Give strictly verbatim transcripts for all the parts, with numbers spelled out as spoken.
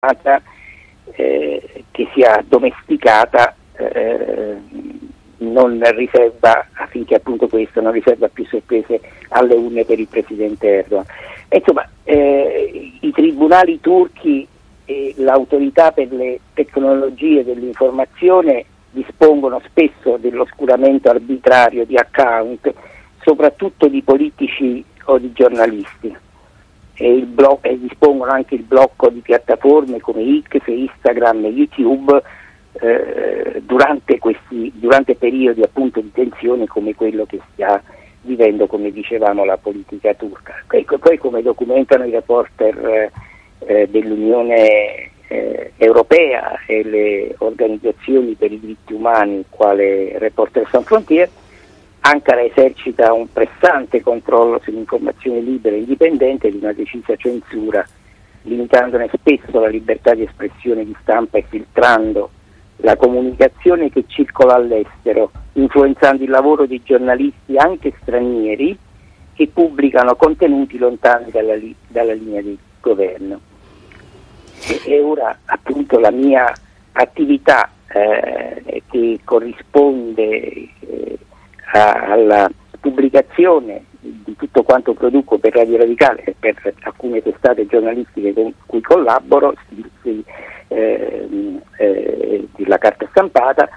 informata, eh, che sia domesticata, eh, non riserva, affinché appunto questo non riserva più sorprese alle urne per il presidente Erdogan. E insomma, eh, i tribunali turchi e l'autorità per le tecnologie dell'informazione dispongono spesso dell'oscuramento arbitrario di account, soprattutto di politici o di giornalisti, e, il blo- e dispongono anche il blocco di piattaforme come X, Instagram e YouTube eh, durante questi durante periodi appunto di tensione come quello che sta vivendo, come dicevamo, la politica turca. Ecco, poi, come documentano i reporter eh, dell'Unione eh, Europea e le organizzazioni per i diritti umani, quale Reporters Sans Frontières, Ankara esercita un pressante controllo sull'informazione libera e indipendente di una decisa censura, limitandone spesso la libertà di espressione di stampa e filtrando la comunicazione che circola all'estero, influenzando il lavoro di giornalisti anche stranieri che pubblicano contenuti lontani dalla, li- dalla linea di governo. E, e ora appunto la mia attività eh, che corrisponde eh, a, alla pubblicazione di tutto quanto produco per Radio Radicale e per alcune testate giornalistiche con cui collaboro, si, si, eh, eh, la carta stampata,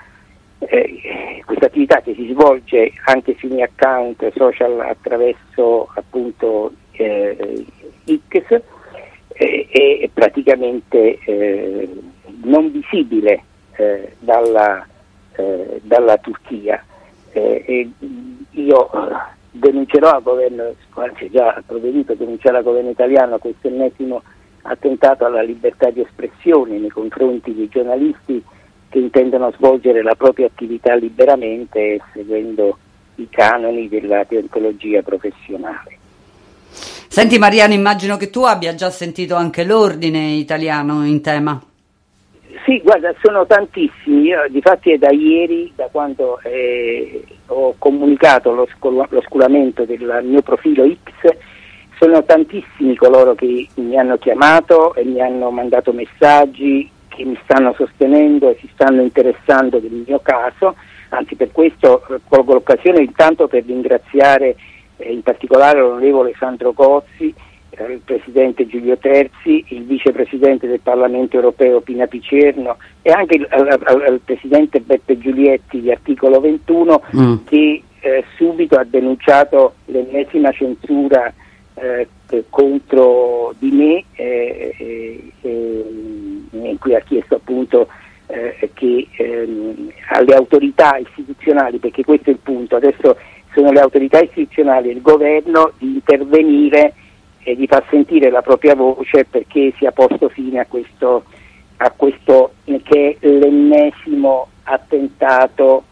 eh, questa attività che si svolge anche sui miei account social attraverso appunto eh, X, eh, è praticamente eh, non visibile eh, dalla, eh, dalla Turchia. Eh, e io denuncerò al governo, anzi già provveduto a denunciare al governo italiano questo ennesimo attentato alla libertà di espressione nei confronti dei giornalisti che intendono svolgere la propria attività liberamente e seguendo i canoni della deontologia professionale. Senti Mariano, immagino che tu abbia già sentito anche l'ordine italiano in tema. Sì, guarda, sono tantissimi. Io, difatti è da ieri, da quando eh, ho comunicato lo, scol- lo sculamento del mio profilo X, sono tantissimi coloro che mi hanno chiamato e mi hanno mandato messaggi, che mi stanno sostenendo e si stanno interessando del mio caso. Anzi, per questo eh, colgo l'occasione intanto per ringraziare eh, in particolare l'onorevole Sandro Cozzi, il presidente Giulio Terzi, il vicepresidente del Parlamento Europeo Pina Picerno e anche il, al, al, al presidente Beppe Giulietti di Articolo ventuno mm. che eh, subito ha denunciato l'ennesima censura eh, contro di me eh, eh, eh, in cui ha chiesto appunto eh, che ehm, alle autorità istituzionali, perché questo è il punto, adesso sono le autorità istituzionali e il governo di intervenire e di far sentire la propria voce perché sia posto fine a questo, a questo che è l'ennesimo attentato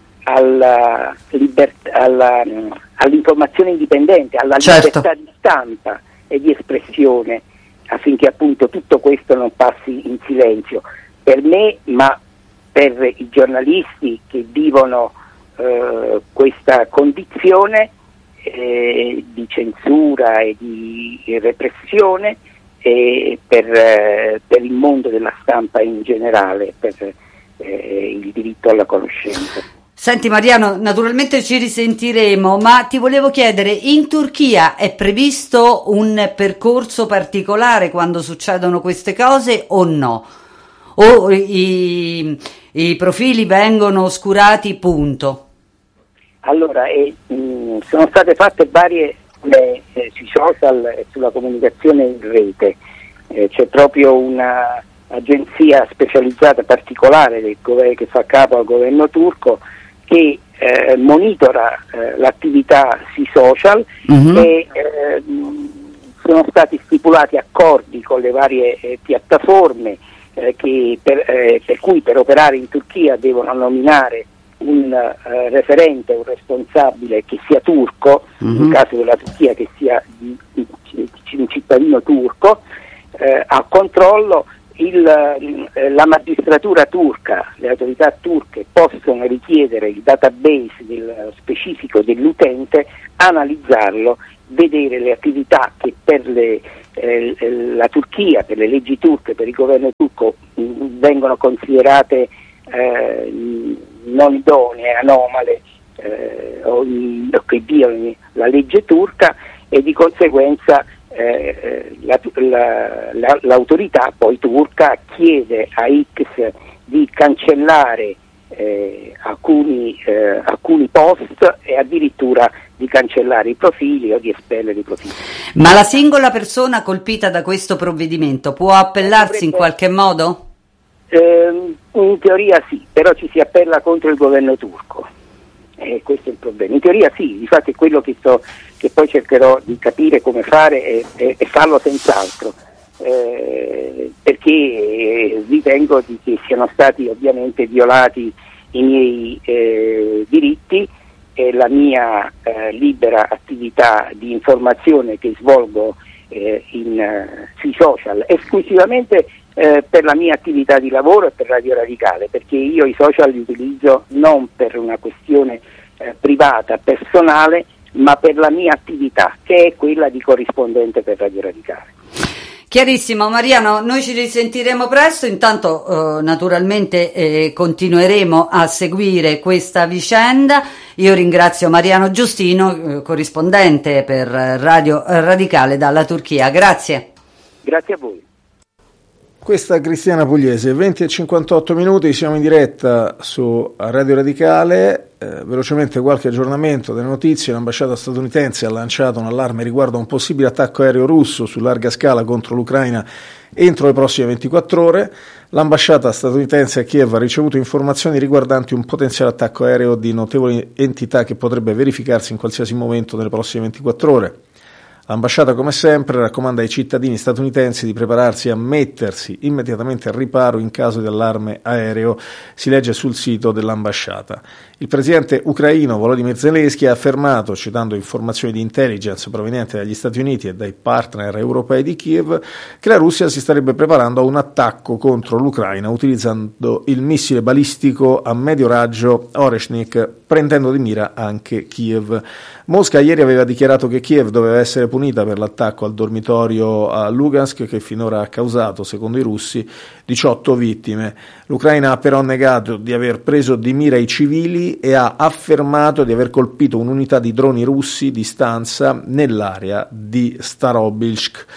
alla libert- alla, all'informazione indipendente, alla certo. libertà di stampa e di espressione, affinché appunto tutto questo non passi in silenzio per me, ma per i giornalisti che vivono eh, questa condizione Eh, di censura e di repressione e per, eh, per il mondo della stampa in generale, per eh, il diritto alla conoscenza. Senti Mariano, naturalmente ci risentiremo, ma ti volevo chiedere, in Turchia è previsto un percorso particolare quando succedono queste cose o no? O i, i profili vengono oscurati, punto? Allora, eh, mh, sono state fatte varie eh, eh, sui social e sulla comunicazione in rete, eh, c'è proprio una agenzia specializzata particolare del governo, che fa capo al governo turco, che eh, monitora eh, l'attività sui social mm-hmm. e eh, sono stati stipulati accordi con le varie eh, piattaforme eh, che per, eh, per cui per operare in Turchia devono nominare un uh, referente, un responsabile che sia turco, mm-hmm. in caso della Turchia che sia di, di, di, di un cittadino turco, eh, a controllo il, eh, la magistratura turca, le autorità turche possono richiedere il database del specifico dell'utente, analizzarlo, vedere le attività che per le eh, la Turchia, per le leggi turche, per il governo turco, mh, vengono considerate eh, non idonee, anomale, eh, o che violano la legge turca, e di conseguenza eh, la, la, la, l'autorità poi turca chiede a X di cancellare eh, alcuni, eh, alcuni post e addirittura di cancellare i profili o di espellere i profili. Ma la singola persona colpita da questo provvedimento può appellarsi in qualche modo? Eh, in teoria sì, però ci si appella contro il governo turco. Eh, questo è il problema. In teoria sì, infatti è quello che, sto, che poi cercherò di capire come fare e, e, e farlo senz'altro, eh, perché eh, ritengo di che siano stati ovviamente violati i miei eh, diritti e la mia eh, libera attività di informazione che svolgo eh, in, uh, sui social, esclusivamente eh, per la mia attività di lavoro e per Radio Radicale, perché io i social li utilizzo non per una questione eh, privata, personale, ma per la mia attività, che è quella di corrispondente per Radio Radicale. Chiarissimo Mariano, noi ci risentiremo presto, intanto eh, naturalmente eh, continueremo a seguire questa vicenda. Io ringrazio Mariano Giustino, eh, corrispondente per Radio Radicale dalla Turchia, grazie. Grazie a voi. Questa è Cristiana Pugliese, venti e cinquantotto minuti, siamo in diretta su Radio Radicale. Eh, velocemente qualche aggiornamento delle notizie. L'ambasciata statunitense ha lanciato un allarme riguardo a un possibile attacco aereo russo su larga scala contro l'Ucraina entro le prossime ventiquattro ore. L'ambasciata statunitense a Kiev ha ricevuto informazioni riguardanti un potenziale attacco aereo di notevoli entità che potrebbe verificarsi in qualsiasi momento nelle prossime ventiquattro ore. L'ambasciata, come sempre, raccomanda ai cittadini statunitensi di prepararsi a mettersi immediatamente al riparo in caso di allarme aereo, si legge sul sito dell'ambasciata. Il presidente ucraino Volodymyr Zelensky ha affermato, citando informazioni di intelligence provenienti dagli Stati Uniti e dai partner europei di Kiev, che la Russia si starebbe preparando a un attacco contro l'Ucraina utilizzando il missile balistico a medio raggio Oreshnik, prendendo di mira anche Kiev. Mosca ieri aveva dichiarato che Kiev doveva essere punita per l'attacco al dormitorio a Lugansk, che finora ha causato, secondo i russi, diciotto vittime. L'Ucraina ha però negato di aver preso di mira i civili e ha affermato di aver colpito un'unità di droni russi di stanza nell'area di Starobilsk.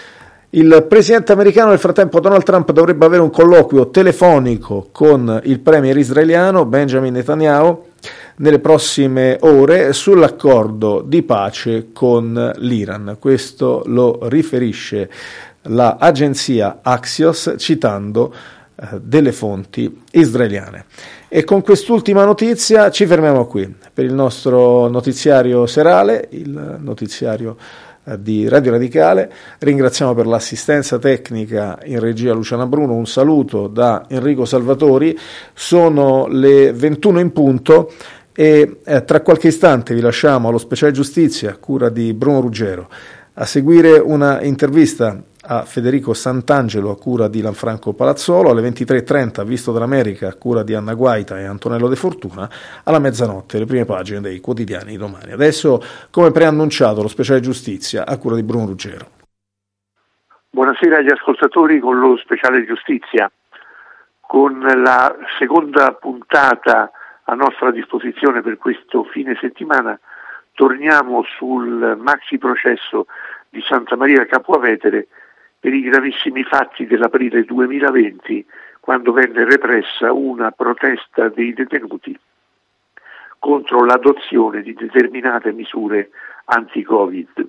Il presidente americano, nel frattempo, Donald Trump, dovrebbe avere un colloquio telefonico con il premier israeliano Benjamin Netanyahu nelle prossime ore sull'accordo di pace con l'Iran. Questo lo riferisce l'agenzia Axios citando eh, delle fonti israeliane. E con quest'ultima notizia ci fermiamo qui per il nostro notiziario serale, il notiziario eh, di Radio Radicale. Ringraziamo per l'assistenza tecnica in regia Luciana Bruno, un saluto da Enrico Salvatori. Sono le ventuno in punto e eh, tra qualche istante vi lasciamo allo speciale giustizia a cura di Bruno Ruggero. A seguire una intervista a Federico Sant'Angelo a cura di Lanfranco Palazzolo, alle ventitré e trenta Visto dall'America a cura di Anna Guaita e Antonello De Fortuna, alla mezzanotte le prime pagine dei quotidiani domani. Adesso, come preannunciato, lo speciale giustizia a cura di Bruno Ruggero. Buonasera agli ascoltatori con lo speciale giustizia, con la seconda puntata a nostra disposizione per questo fine settimana. Torniamo sul maxi processo di Santa Maria Capua Vetere per i gravissimi fatti dell'aprile duemilaventi, quando venne repressa una protesta dei detenuti contro l'adozione di determinate misure anti-Covid.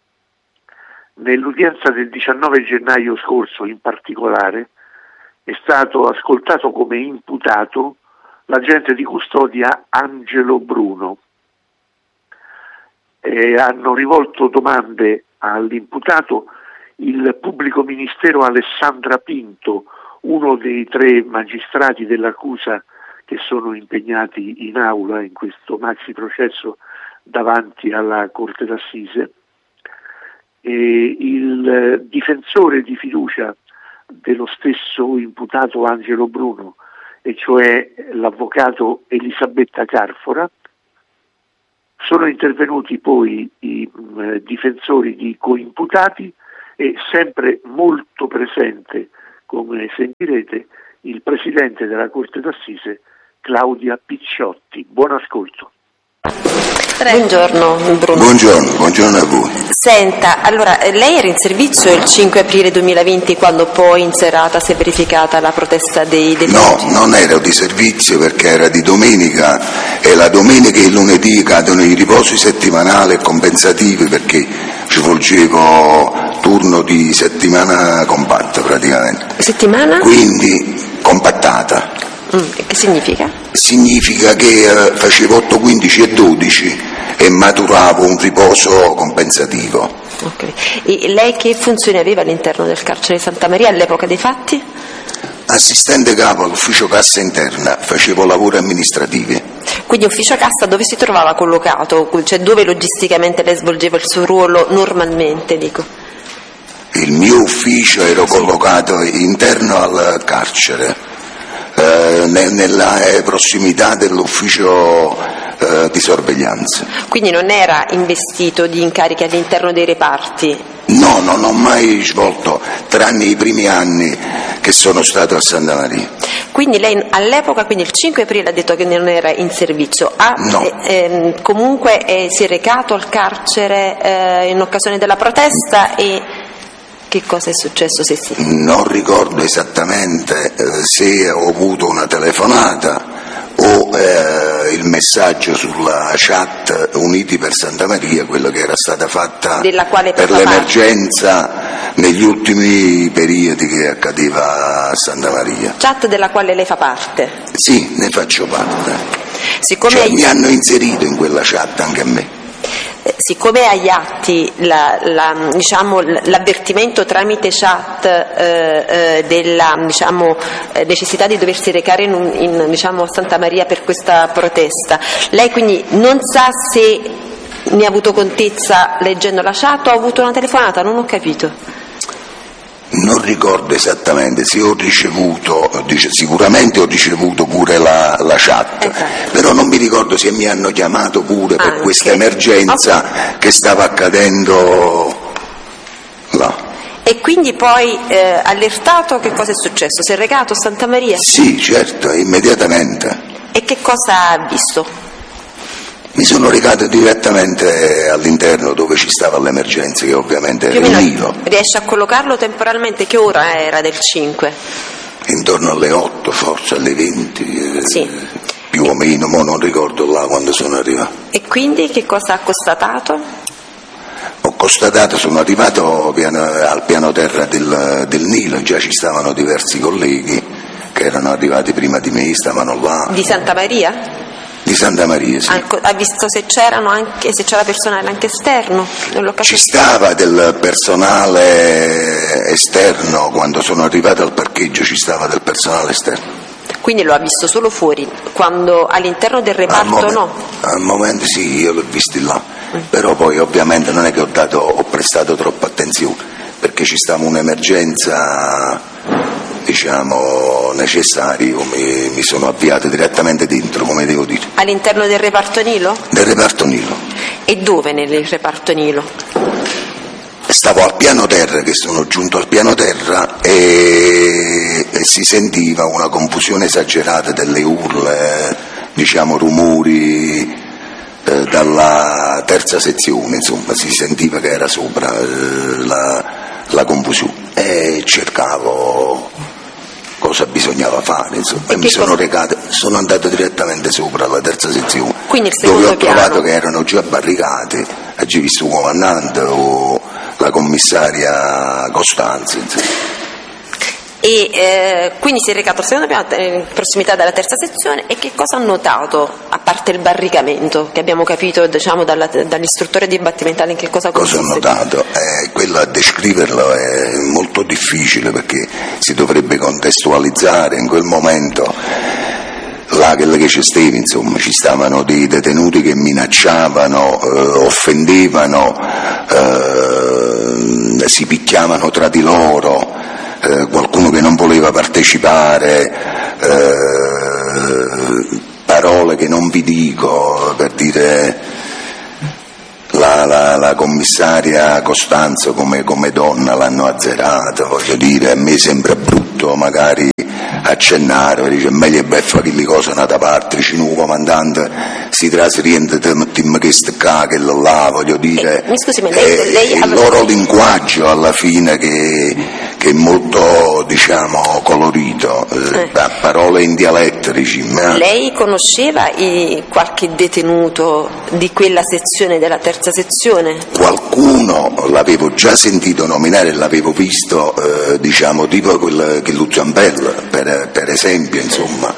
Nell'udienza del diciannove gennaio scorso, in particolare, è stato ascoltato come imputato l'agente di custodia Angelo Bruno. E hanno rivolto domande all'imputato il pubblico ministero Alessandra Pinto, uno dei tre magistrati dell'accusa che sono impegnati in aula in questo maxi processo davanti alla Corte d'Assise, e il difensore di fiducia dello stesso imputato Angelo Bruno, e cioè l'avvocato Elisabetta Carfora. Sono intervenuti poi i mh, difensori di coimputati e sempre molto presente, come sentirete, il Presidente della Corte d'Assise Claudia Picciotti. Buon ascolto. Buongiorno Bruno. Buongiorno, buongiorno a voi. Senta, allora lei era in servizio il cinque aprile duemilaventi quando poi in serata si è verificata la protesta dei detenuti? No, non ero di servizio perché era di domenica e la domenica e il lunedì cadono i riposi settimanali e compensativi perché ci svolgevo turno di settimana compatta praticamente. Settimana? Quindi compattata. Mm, che significa? Significa che eh, facevo otto, quindici e dodici e maturavo un riposo compensativo. Okay. E lei che funzioni aveva all'interno del carcere di Santa Maria all'epoca dei fatti? Assistente capo all'ufficio cassa interna, facevo lavori amministrativi. Quindi ufficio cassa dove si trovava collocato? Cioè dove logisticamente lei svolgeva il suo ruolo normalmente, dico? Il mio ufficio ero collocato interno al carcere. Eh, nella eh, prossimità dell'ufficio eh, di sorveglianza. Quindi non era investito di incarichi all'interno dei reparti? No, non ho mai svolto, tranne i primi anni che sono stato a Santa Maria. Quindi lei all'epoca, quindi il cinque aprile ha detto che non era in servizio, ha, no. eh, eh, comunque eh, si è recato al carcere eh, in occasione della protesta e... Che cosa è successo se sì? Non ricordo esattamente eh, se ho avuto una telefonata o eh, il messaggio sulla chat Uniti per Santa Maria, quella che era stata fatta per l'emergenza negli ultimi periodi che accadeva a Santa Maria. Chat della quale lei fa parte? Sì, ne faccio parte. Siccome cioè, mi hanno inserito in quella chat anche a me. Siccome agli atti la, la, diciamo, l'avvertimento tramite chat eh, eh, della diciamo, necessità di doversi recare in, un, in, diciamo, a Santa Maria per questa protesta, lei quindi non sa se ne ha avuto contezza leggendo la chat o ha avuto una telefonata? Non ho capito. Non ricordo esattamente se ho ricevuto, dice, sicuramente ho ricevuto pure la, la chat, esatto. Però non mi ricordo se mi hanno chiamato pure per Anche. questa emergenza okay. che stava accadendo là. E quindi poi eh, allertato, che cosa è successo? Si è recato a Santa Maria? Sì, certo, immediatamente. E che cosa ha visto? Mi sono recato direttamente all'interno dove ci stava l'emergenza, che ovviamente era il Nilo. Riesce a collocarlo temporalmente? Che ora era del cinque? Intorno alle otto, forse alle venti, sì. eh, più o meno, ma non ricordo là quando sono arrivato. E quindi che cosa ha constatato? Ho constatato, sono arrivato piano, al piano terra del, del Nilo, già ci stavano diversi colleghi che erano arrivati prima di me, stavano là. Di Santa Maria? Di Santa Maria, sì. Ha visto se c'erano anche, se c'era personale anche esterno? Non l'ho capito. Ci stava del personale esterno, quando sono arrivato al parcheggio ci stava del personale esterno. Quindi lo ha visto solo fuori, quando all'interno del reparto al no? Al momento sì, io l'ho visto là, mm. però poi ovviamente non è che ho, dato, ho prestato troppa attenzione, perché ci stava un'emergenza diciamo necessari, mi, mi sono avviato direttamente dentro, come devo dire. All'interno del reparto Nilo? Del reparto Nilo. E dove nel reparto Nilo? Stavo al piano terra, che sono giunto al piano terra e, e si sentiva una confusione esagerata delle urle, diciamo rumori eh, dalla terza sezione, insomma si sentiva che era sopra eh, la, la confusione e cercavo cosa bisognava fare, insomma, e, e mi sono cosa... recato, sono andato direttamente sopra alla terza sezione, quindi il secondo dove ho piano. trovato che erano già barricate, oggi visto un comandante o la commissaria Costanza, insomma. E eh, quindi si è recato al secondo piano in prossimità della terza sezione, e che cosa ha notato, a parte il barricamento che abbiamo capito diciamo dalla, dall'istruttore dibattimentale in che cosa consiste? Cosa ho notato? Eh, quello a descriverlo è molto difficile, perché si dovrebbe contestualizzare in quel momento. Là che ci stevi, insomma, ci stavano dei detenuti che minacciavano, eh, offendevano, eh, si picchiavano tra di loro, eh, qualcuno che non voleva partecipare, eh, parole che non vi dico, per dire la, la, la, la commissaria Costanzo come, come donna l'hanno azzerata, voglio dire, a me sembra brutto magari accennare, dice meglio beffa che le cose da parte, c'è un comandante si trasriente tim che stacca che là, voglio dire, eh, mi scusi, ma lei, è, lei è il loro linguaggio alla fine che, che è molto, diciamo, colorito, eh. a parole in dialetto, dici, ma... Lei conosceva i, qualche detenuto di quella sezione, della terza sezione? Qualcuno l'avevo già sentito nominare, l'avevo visto, eh, diciamo, tipo quel che lo Zambella, per, per esempio, insomma,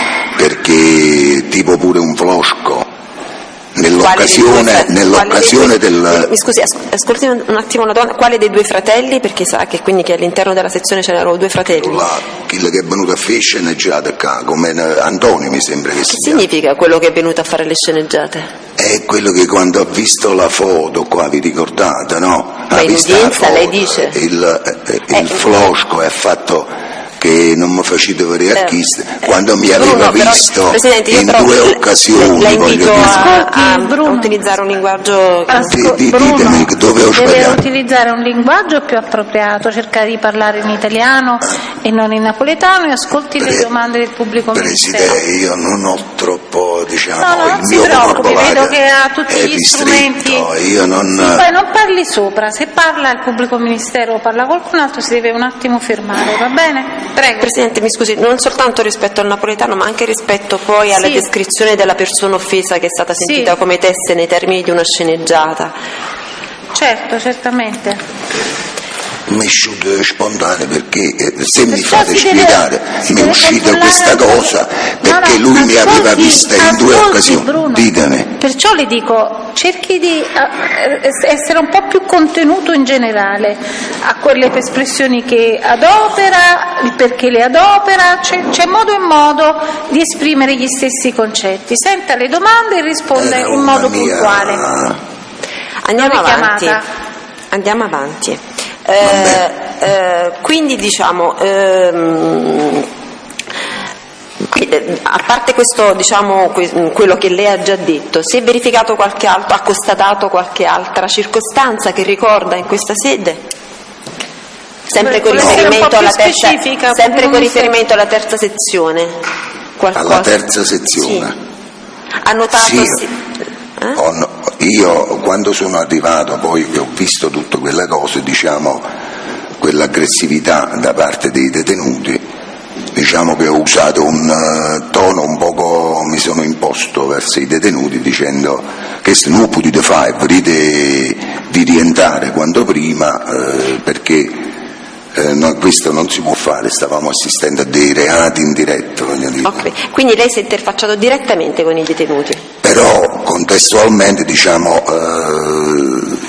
perché tipo pure un Flosco. Nell'occasione, due, nell'occasione due, del... Mi scusi, ascolti un attimo una donna, quale dei due fratelli? Perché sa che quindi che all'interno della sezione c'erano due fratelli. Là, quello che è venuto a fare sceneggiate qua, come Antonio mi sembra che, che si chiama. Che significa quello che è venuto a fare le sceneggiate? È quello che quando ha visto la foto qua, vi ricordate, no? Ma in udienza lei dice? Il, eh, il eh, Flosco ha fatto... che non mi facete vedere a chi eh, quando mi aveva Bruno, visto però, in però, due occasioni. La invito a, a, a utilizzare un linguaggio Asco, di, Bruno, ditemi dove ho sbagliato. Deve utilizzare un linguaggio più appropriato, cercare di parlare in italiano e non in napoletano e ascolti Pre- le domande del pubblico ministero. Presidente, io non ho troppo, diciamo, no, no, il non mio si preoccupi, vedo che ha tutti gli ristretto. strumenti. Io non... Sì, poi non parli sopra, se parla il pubblico ministero o parla qualcun altro si deve un attimo fermare, va bene? Prego. Presidente, mi scusi, non soltanto rispetto al napoletano, ma anche rispetto poi alla sì. descrizione della persona offesa che è stata sentita sì. come teste nei termini di una sceneggiata. Certo, certamente. Mi è uscito spontaneo perché se mi fate spiegare mi è uscita questa cosa perché no, no, lui ascolti, mi aveva vista in ascolti, due occasioni. Bruno, ditemi. Perciò le dico, cerchi di essere un po' più contenuto in generale a quelle espressioni che adopera, il perché le adopera, c'è, c'è modo e modo di esprimere gli stessi concetti. Senta le domande e risponde in modo mia... puntuale. Andiamo avanti. Andiamo avanti. Eh, eh, quindi diciamo ehm, a parte questo, diciamo, quello che lei ha già detto, si è verificato qualche altro, ha constatato qualche altra circostanza che ricorda in questa sede? Sempre con riferimento alla terza, sempre con riferimento alla terza sezione? Qualcosa? Alla terza sezione? Sì. Ha notato? Sì. Sì. Eh? Oh no. Io quando sono arrivato poi che ho visto tutte quelle cose, diciamo, quell'aggressività da parte dei detenuti, diciamo che ho usato un uh, tono un poco, mi sono imposto verso i detenuti dicendo che se non potete fare, volete di rientrare quanto prima eh, perché Eh, no, questo non si può fare, stavamo assistendo a dei reati in diretto, voglio dire. Okay. Quindi lei si è interfacciato direttamente con i detenuti? Però contestualmente, diciamo, eh,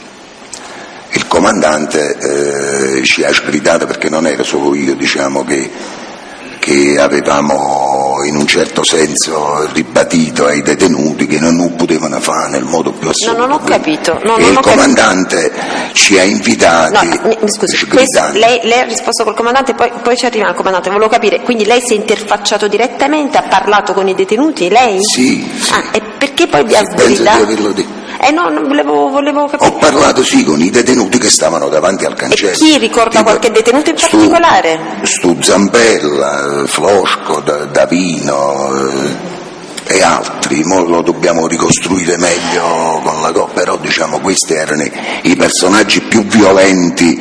il comandante eh, ci ha sgridato, perché non era solo io, diciamo, che, che avevamo in un certo senso ribadito ai detenuti che non lo potevano fare nel modo più assoluto. No, non ho capito. No, e non il ho comandante capito. ci ha invitati. No, mi, mi scusi, questo, lei, lei ha risposto col comandante, poi, poi ci arriva il comandante. Volevo capire, quindi lei si è interfacciato direttamente, ha parlato con i detenuti, lei? Sì, sì. Ah, e perché poi vi ha sgridato? Penso di averlo detto. Eh no, non volevo, volevo capire. Ho parlato sì con i detenuti che stavano davanti al cancello. E chi ricorda tipo, qualche detenuto in stu, particolare? Stu Zambella, Flosco, Davino eh, e altri. Mo lo dobbiamo ricostruire meglio con la cosa, però diciamo questi erano i personaggi più violenti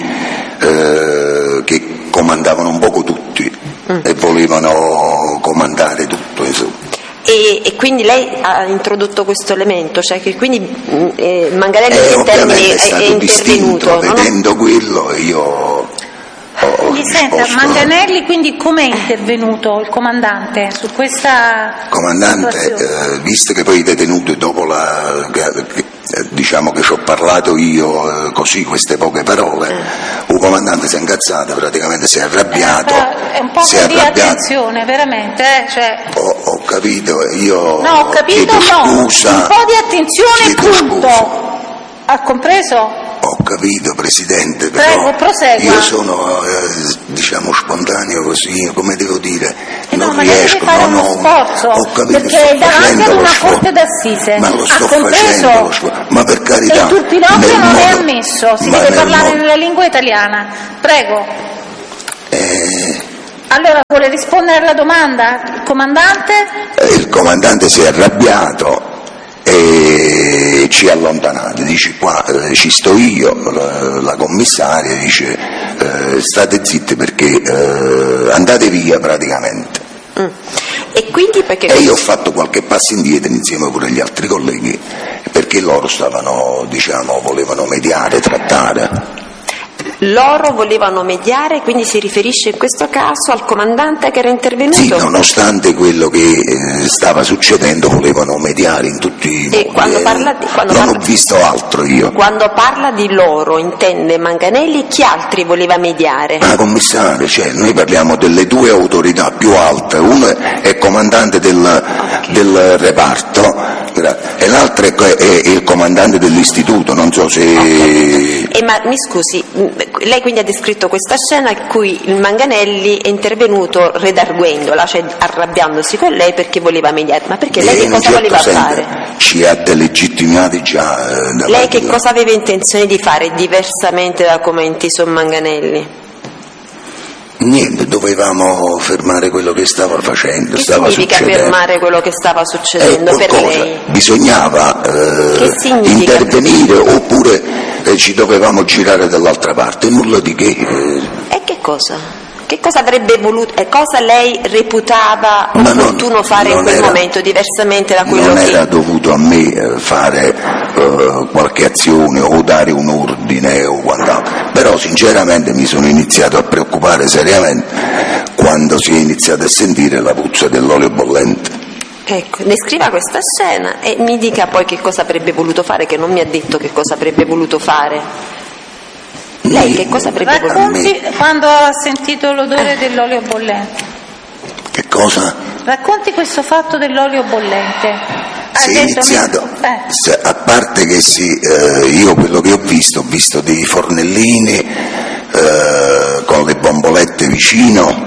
eh, che comandavano un poco tutti mm. e volevano comandare tutto, insomma. E, e quindi lei ha introdotto questo elemento, cioè che quindi eh, Manganelli eh, in termini è, stato è intervenuto. Vedendo ho... quello io ho Gli senta, Manganelli quindi com'è intervenuto il comandante su questa comandante, eh, visto che poi i detenuti dopo la che, diciamo che ci ho parlato io eh, così queste poche parole, eh. il comandante si è incazzato, praticamente si è arrabbiato, eh, è un po' di attenzione veramente, eh? Cioè... ho, ho capito, io no, ho capito no, scusa, un po' di attenzione punto, scusa. Ha compreso? Ho capito Presidente, però Prego, prosegua. Io sono eh, diciamo spontaneo così, come devo dire, e non no, ma riesco, deve fare non uno ho, sforzo, ho capito, perché sto è davanti ad facendo una lo sforzo. corte d'assise, Ma lo sto ha compreso, facendo lo sforzo, ma per carità. e il turpiloquio non è modo, ammesso, si ma deve nel parlare modo, nella lingua italiana. Prego. eh, Allora, vuole rispondere alla domanda il comandante? il comandante si è arrabbiato e ci ha allontanato, dice qua eh, ci sto io, la, la commissaria dice eh, state zitti perché eh, andate via praticamente. Mm. E quindi perché... E io ho fatto qualche passo indietro insieme pure agli altri colleghi perché loro stavano, diciamo, volevano mediare, trattare. Loro volevano mediare, quindi si riferisce in questo caso al comandante che era intervenuto? Sì, nonostante quello che eh, stava succedendo volevano mediare in tutti i modi. E quando parla di, quando non parla, ho visto altro io. Quando parla di loro intende Manganelli, chi altri voleva mediare? Ma commissario, cioè, noi parliamo delle due autorità più alte, uno è comandante del, okay. del reparto e l'altro è, è il comandante dell'istituto, non so se... Okay. E ma mi scusi, lei quindi ha descritto questa scena in cui il Manganelli è intervenuto redarguendola, cioè arrabbiandosi con lei perché voleva mediare, ma perché lei e che cosa certo voleva senso, fare? Ci ha delegittimati già. Eh, lei che cosa aveva intenzione di fare diversamente da come ha inteso Manganelli? Niente, dovevamo fermare quello che stava facendo. Che stava significa succedendo. fermare quello che stava succedendo eh, per lei? Bisognava eh, intervenire oppure eh, ci dovevamo girare dall'altra parte, nulla di che. Eh. E che cosa? Che cosa avrebbe voluto, e cosa lei reputava opportuno non, fare non in quel era, momento, diversamente da quello non che... Non era dovuto a me fare uh, qualche azione o dare un ordine o quant'altro, però sinceramente mi sono iniziato a preoccupare seriamente quando si è iniziato a sentire la puzza dell'olio bollente. Ecco, descriva questa scena e mi dica poi che cosa avrebbe voluto fare, che non mi ha detto che cosa avrebbe voluto fare. Lei che cosa avrebbe Racconti voluto? Quando ha sentito l'odore eh. dell'olio bollente. Che cosa? Racconti questo fatto dell'olio bollente. Ha si è iniziato, eh. se, a parte che sì, eh, io quello che ho visto, ho visto dei fornellini eh, con le bombolette vicino,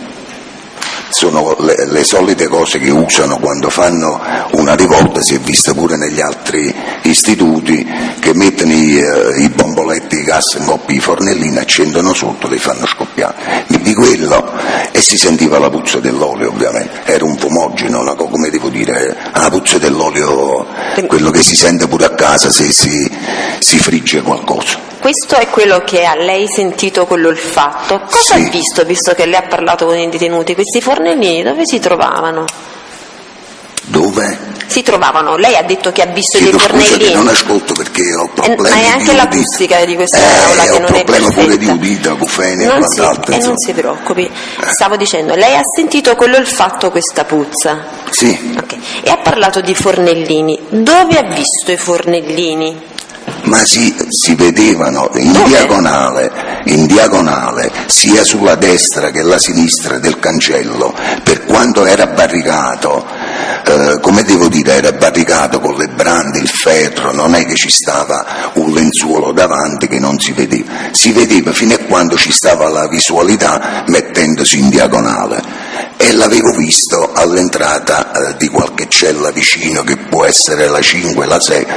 sono le, le solite cose che usano quando fanno una rivolta, si è vista pure negli altri istituti, che mettono i, eh, i bomboletti di gas in coppia, i fornellini, accendono sotto, li fanno scoppiare. Di quello, e si sentiva la puzza dell'olio ovviamente, era un fumogeno, una, come devo dire, la puzza dell'olio, quello che si sente pure a casa se si, si frigge qualcosa. Questo è quello che ha lei sentito con l'olfatto. Cosa sì. ha visto, visto che lei ha parlato con i detenuti? Questi fornellini dove si trovavano? Dove? Si trovavano, lei ha detto che ha visto Chiedo dei fornellini. Scusa, non ascolto perché ho problemi. Eh, ma è anche di l'acustica di questa eh, aula che non è perfetta. Ho problema pure di udito, acufene e quant'altro. E non si preoccupi. Stavo dicendo, lei ha sentito con l'olfatto questa puzza? Sì. Okay. E ha parlato di fornellini. Dove ha visto i fornellini? Ma si, si vedevano in Dove? diagonale, in diagonale, sia sulla destra che la sinistra del cancello, per quanto era barricato, eh, come devo dire, era barricato con le brande, il ferro, non è che ci stava un lenzuolo davanti che non si vedeva, si vedeva fino a quando ci stava la visualità mettendosi in diagonale. E l'avevo visto all'entrata eh, di qualche cella vicino, che può essere la cinque, la sei.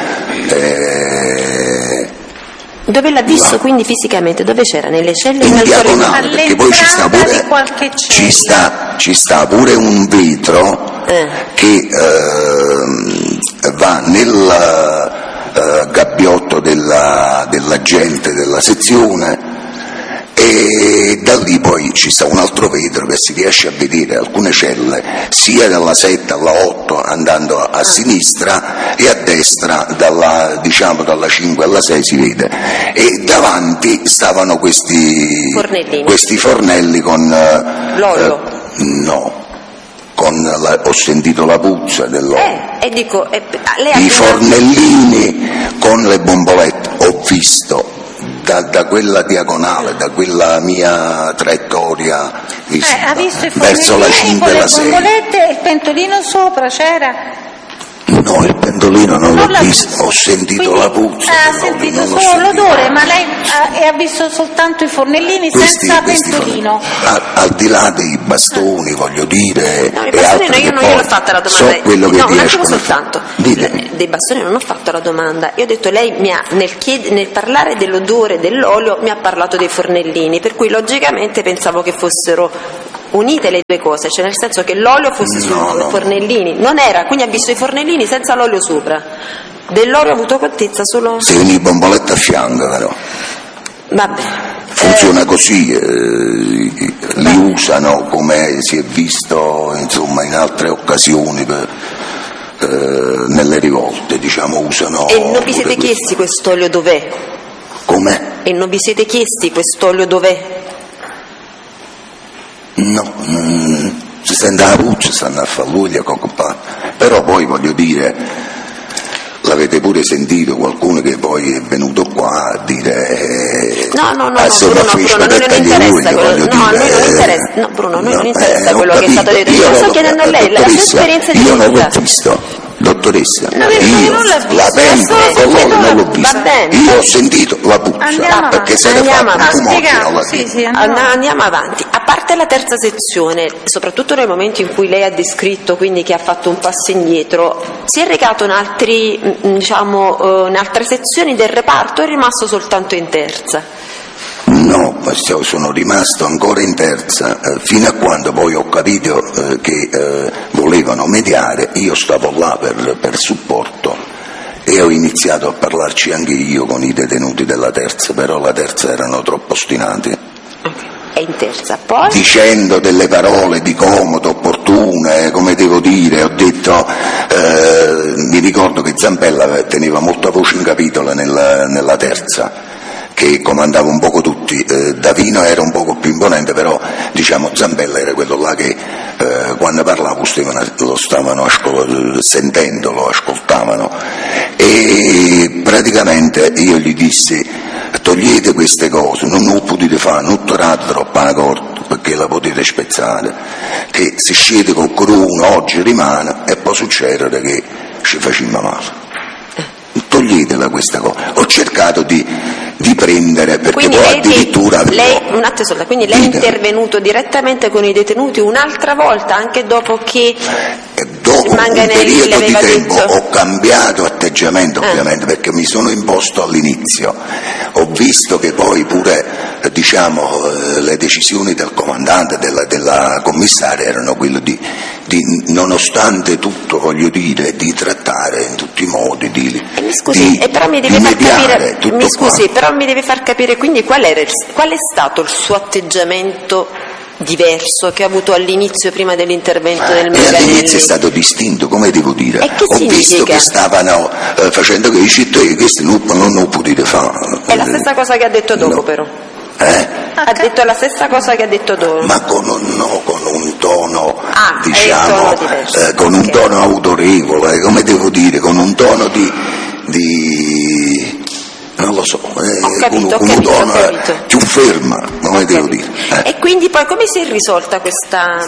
Eh, Dove l'ha visto, là. Quindi fisicamente? Dove c'era? Nelle celle? In nel diagonale, perché poi ci sta pure, ci sta, ci sta pure un vetro eh. che eh, va nel eh, gabbiotto della, dell'agente della sezione, e da lì poi ci sta un altro vetro che si riesce a vedere alcune celle sia dalla sette alla otto andando a, a sinistra, e a destra dalla, diciamo, dalla cinque alla sei si vede, e davanti stavano questi fornellini, questi fornelli con l'olio eh, no con la, ho sentito la puzza dell'olio eh, e dico, eh, lei i fornellini con le bombolette ho visto Da, da quella diagonale, da quella mia traiettoria eh, ha visto i verso la cinque e la sei. Le bombolette e il pentolino sopra c'era? No, il pentolino botolino non, non l'ho visto, ho sentito quindi, la puzza. Ha sentito solo sentito. l'odore, ma lei ha, e ha visto soltanto i fornellini questi, senza questi pentolino. Al, al di là dei bastoni, voglio dire, no, i e bastoni altri io non poi, gliel'ho fatta la domanda. so quello che no, un attimo riescono soltanto. Ditemi. Dei bastoni non ho fatto la domanda. Io ho detto lei mi ha nel, chied- nel parlare dell'odore dell'olio mi ha parlato dei fornellini, per cui logicamente pensavo che fossero unite le due cose, cioè nel senso che l'olio fosse sui no, no. fornellini, non era, quindi ha visto i fornellini senza l'olio sopra. Dell'olio ho avuto contezza solo. Se vieni bomboletta a fianco, però. Vabbè. Funziona eh, così, eh, li beh. usano come si è visto insomma in altre occasioni per, eh, nelle rivolte, diciamo, usano. E non vi siete chiesti quest'olio dov'è? Come? E non vi siete chiesti quest'olio dov'è? No, mm, si sente la puzza, stanno a Falluglia, però poi voglio dire, l'avete pure sentito qualcuno che poi è venuto qua a dire no no no, a no Bruno, Bruno, a noi non interessa quello, no, a noi non interessa, no Bruno, a noi non interessa quello che è stato detto, io sto chiedendo a lei la sua esperienza di vita. Io non l'ho vita. visto, dottoressa, No, io non l'ha visto, la penno con loro non l'ho va vista, bene. io ho sentito la puzza, Andiamo perché se ne Andiamo fa un avanti. tumore, Sì, sì, Andiamo. andiamo. Andiamo avanti. A parte la terza sezione, soprattutto nel momento in cui lei ha descritto, quindi che ha fatto un passo indietro, si è recato in, altri, diciamo, in altre sezioni del reparto o è rimasto soltanto in terza? No, sono rimasto ancora in terza, eh, fino a quando poi ho capito eh, che eh, volevano mediare, io stavo là per, per supporto e ho iniziato a parlarci anche io con i detenuti della terza, però la terza erano troppo ostinati. È in terza, poi? Dicendo delle parole di comodo, opportune, come devo dire, ho detto, eh, mi ricordo che Zampella teneva molta voce in capitolo nella, nella terza, che comandava un poco tutti, eh, Davino era un poco più imponente, però diciamo Zampella era quello là che eh, quando parlavo stavano, lo stavano ascol- sentendo, lo ascoltavano, e praticamente io gli dissi togliete queste cose, non lo potete fare, non tirate troppo la corda perché la potete spezzare, che se scende con uno oggi rimane e poi succede che ci facciamo male. Toglietela questa cosa. Ho cercato di, di prendere, perché quindi poi lei, addirittura lei, un attimo solo, quindi lei è intervenuto direttamente con i detenuti un'altra volta, anche dopo che dopo un Manganelli periodo di tempo detto... ho cambiato atteggiamento, ovviamente, eh. perché mi sono imposto all'inizio, ho visto che poi pure diciamo le decisioni del comandante, della, della commissaria erano quelle di, di nonostante tutto, voglio dire, di trattare in tutti i modi di, eh, mi scusi, di, eh, però mi deve di far capire mi scusi, qua. però mi deve far capire quindi qual, era il, qual è stato il suo atteggiamento diverso che ha avuto all'inizio prima dell'intervento del Manganelli? All'inizio è stato distinto, come devo dire, e che ho significa? visto che stavano eh, facendo che i cittadini questi non, non lo potete fare. È la stessa cosa che ha detto dopo, no. però Eh? ha detto la stessa cosa che ha detto dopo, ma con un, no, con un tono ah, diciamo tono eh, con okay. un tono autorevole, come devo dire, con un tono di, di non lo so, eh, ho capito, con, ho con capito, un tono ho capito. più ferma, come devo dire. Eh. E quindi poi come si è risolta questa...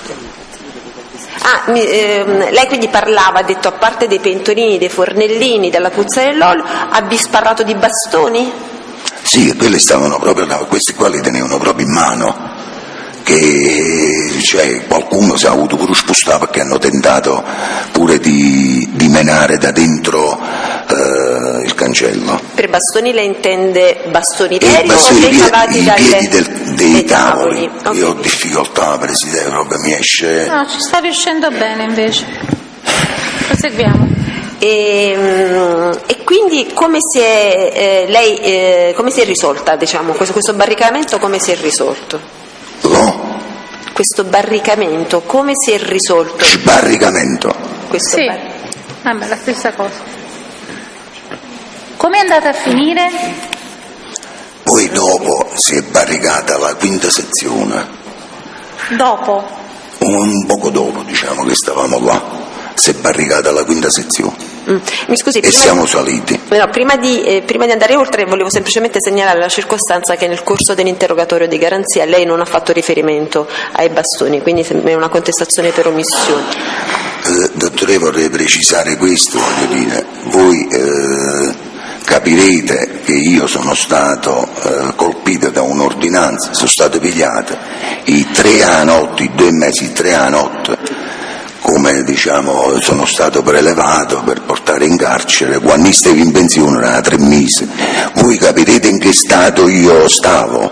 Ah, mi, ehm, lei quindi parlava, ha detto, a parte dei pentolini, dei fornellini, della puzza dell'olio, ha parlato di bastoni? Sì, quelli stavano proprio, questi qua li tenevano proprio in mano, che cioè, qualcuno si è avuto pure spostare perché hanno tentato pure di, di menare da dentro eh, il cancello. Per bastoni lei intende bastoni veri o bastoni, dei cavati i dalle, piedi del, dei, dei tavoli, tavoli. Okay. Io ho difficoltà, Presidente, proprio mi esce... No, ci sta riuscendo bene invece. Proseguiamo. E, e quindi come si è, eh, lei eh, come si è risolta, diciamo, questo, questo barricamento come si è risolto? No. Questo barricamento come si è risolto? Sbarricamento. Questo sì, bar... vabbè, la stessa cosa. Come è andata a finire? Poi dopo si è barricata la quinta sezione. Dopo? Un poco dopo, diciamo, che stavamo là. Si è barricata la quinta sezione. Mm. Mi scusi, e prima, siamo saliti. No, prima, di, eh, prima di andare oltre volevo semplicemente segnalare la circostanza che nel corso dell'interrogatorio di garanzia lei non ha fatto riferimento ai bastoni, quindi è una contestazione per omissione. Eh, dottore, vorrei precisare questo, voglio dire, voi eh, capirete che io sono stato eh, colpito da un'ordinanza, sono stato pigliato i tre a notte, i due mesi, i tre a notte, come diciamo sono stato prelevato per portare in carcere, quando stavo in pensione era tre mesi, voi capirete in che stato io stavo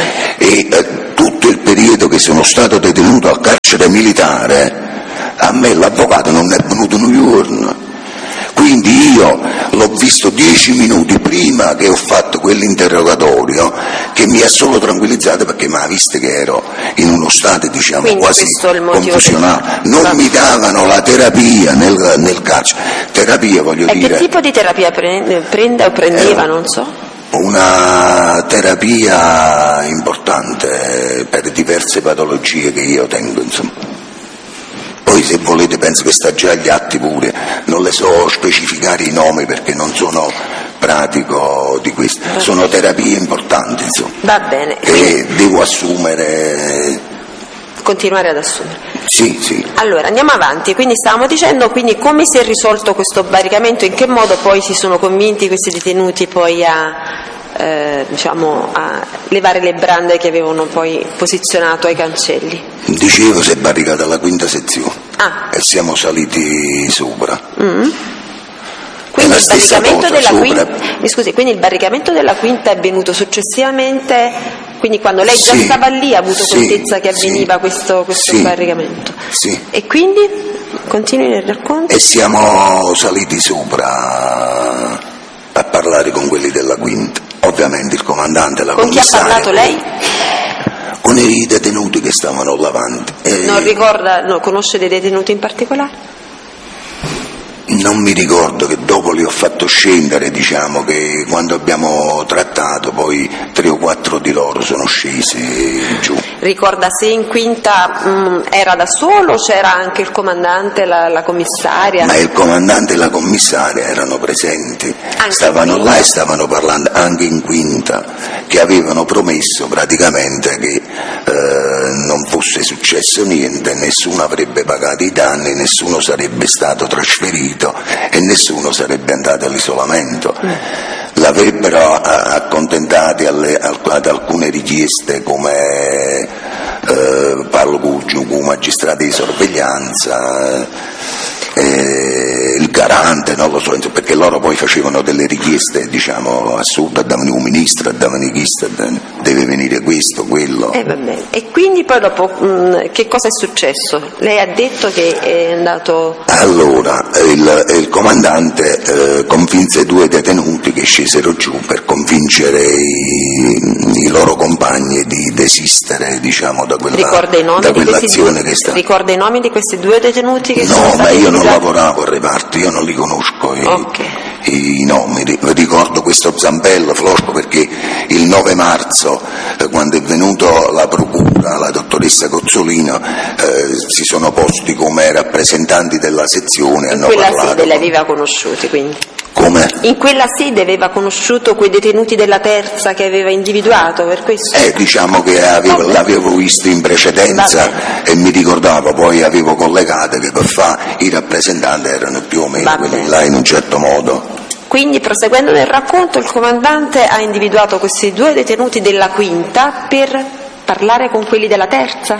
e eh, tutto il periodo che sono stato detenuto al carcere militare a me l'avvocato non è venuto un giorno, quindi io l'ho visto dieci minuti prima che ho fatto quell'interrogatorio, che mi ha solo tranquillizzato perché mi ha visto che ero in uno stato diciamo quindi quasi confusionale, non Va. mi davano la terapia nel, nel carcere, terapia voglio e dire. Che tipo di terapia prende, prende o prendeva, eh, non so? Una terapia importante per diverse patologie che io tengo, insomma. Poi se volete penso che sta già agli atti pure, non le so specificare i nomi perché non sono pratico di questo, sono terapie importanti, insomma. Va bene. E quindi devo assumere. Continuare ad assumere. Sì, sì. Allora andiamo avanti, quindi stavamo dicendo quindi come si è risolto questo barricamento, in che modo poi si sono convinti questi detenuti poi a eh, diciamo a levare le brande che avevano poi posizionato ai cancelli? Dicevo, si è barricata la quinta sezione ah. e siamo saliti sopra. Mm. Quindi il, barricamento della quinta, mi scusi, quindi il barricamento della quinta è venuto successivamente, quindi quando lei già sì, stava lì ha avuto sì, contezza che avveniva sì, questo, questo sì, barricamento. Sì. E quindi continui nel racconto. E siamo saliti sopra a parlare con quelli della quinta, ovviamente il comandante, la con commissaria. Con chi ha parlato lei? Con i detenuti che stavano là avanti. E non ricorda, no, conosce dei detenuti in particolare? Non mi ricordo, che dopo li ho fatto scendere, diciamo che quando abbiamo trattato poi tre o quattro di loro sono scesi giù. Ricorda se in quinta mh, era da solo o c'era anche il comandante, la, la commissaria? Ma il comandante e la commissaria erano presenti, anche stavano là e stavano parlando anche in quinta, che avevano promesso praticamente che eh, non fosse successo niente, nessuno avrebbe pagato i danni, nessuno sarebbe stato trasferito e nessuno sarebbe andato all'isolamento. Mm. L'avrebbero accontentati alle, ad alcune richieste come eh, parlo con i magistrati di sorveglianza, eh, il garante, non lo so, perché loro poi facevano delle richieste diciamo assurde, davano un ministro, davano chista, deve venire questo, quello. Eh, vabbè. E quindi poi dopo mh, che cosa è successo? Lei ha detto che è andato. Allora il, il comandante eh, convinse due detenuti che scesero giù per convincere i, i loro compagni di desistere diciamo da quella ricorda i nomi da di quell'azione due, che sta. Ricorda i nomi di questi due detenuti che no, sono stati ma io non utilizzati? lavoravo al reparto, io non li conosco i, okay. i nomi. Ricordo questo Zambello Flosco perché il nove marzo eh, quando è venuto la procura, la dottoressa Cozzolino eh, si sono posti come rappresentanti della sezione. In hanno quella parlato sede li aveva conosciuti quindi? Come? In quella sede aveva conosciuto quei detenuti della terza che aveva individuato, per questo? Eh, diciamo che avevo, l'avevo visto in precedenza e mi ricordavo, poi avevo collegato che per fare i rappresentanti erano più o meno quelli là in un certo modo. Quindi proseguendo nel racconto il comandante ha individuato questi due detenuti della quinta per parlare con quelli della terza?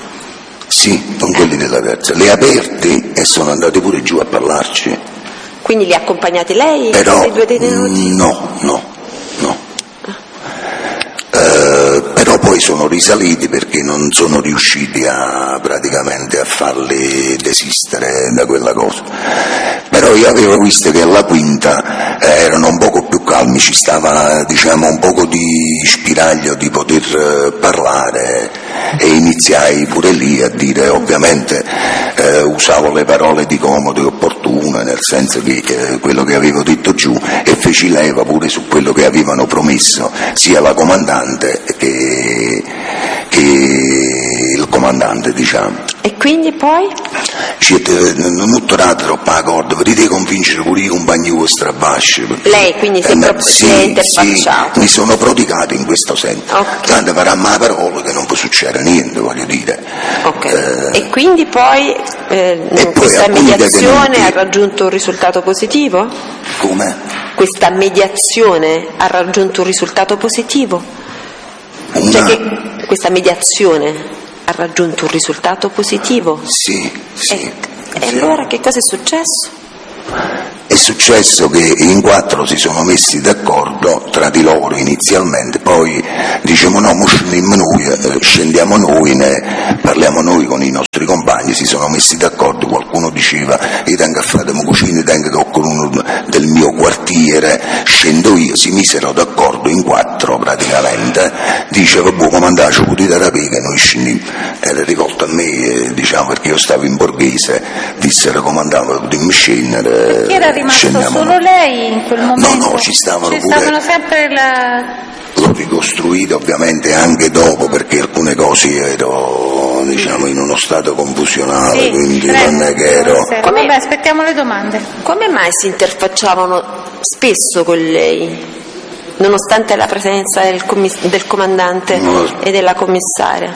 Sì, con quelli della terza, li ha aperti e sono andati pure giù a parlarci. Quindi li ha accompagnati lei, però, questi due detenuti? No, no, no. Eh, però poi sono risaliti perché non sono riusciti a praticamente a farli desistere da quella cosa. Però io avevo visto che alla quinta eh, erano un poco più calmi, ci stava diciamo un poco di spiraglio di poter eh, parlare e iniziai pure lì a dire, ovviamente eh, usavo le parole di comodo e opportune, nel senso che eh, quello che avevo detto giù, e feci leva pure su quello che avevano promesso sia la comandante che, che il comandante diciamo. E quindi poi? Siete non tornate troppo a corda, potete convincere pure i compagni vostri a basci. Lei quindi si è, eh, pro- sì, si è interfacciato? Sì, mi sono prodigato in questo senso. Okay. Tanto faranno la parola che non può succedere niente, voglio dire. Okay. Eh, e quindi poi eh, E questa poi alcuni mediazione detenuti- ha raggiunto un risultato positivo? Come? Questa mediazione ha raggiunto un risultato positivo? Una... Cioè che questa mediazione ha raggiunto un risultato positivo? Sì, sì. E, e sì. allora che cosa è successo? È successo che in quattro si sono messi d'accordo tra di loro inizialmente, poi diciamo no, mo scendiamo noi, eh, scendiamo noi, ne parliamo noi con i nostri compagni, si sono messi d'accordo, qualcuno diceva io tengo a fare mo cucina, tengo con uno del mio quartiere, scendo io, si misero d'accordo in quattro praticamente, diceva boh comandare ci potete rapire che noi scendiamo, era rivolto a me eh, diciamo perché io stavo in Borghese, dissero comandava potremmo scendere. Perché era rimasto Scendiamo solo noi. lei in quel momento? No, no, ci stavano ci pure- stavano sempre la... L'ho ricostruito ovviamente anche dopo perché alcune cose ero diciamo in uno stato confusionale, Sì, quindi prego, non è che ero... sì. Come- Vabbè, aspettiamo le domande. Come mai si interfacciavano spesso con lei, nonostante la presenza del, commiss- del comandante Non lo so. e della commissaria?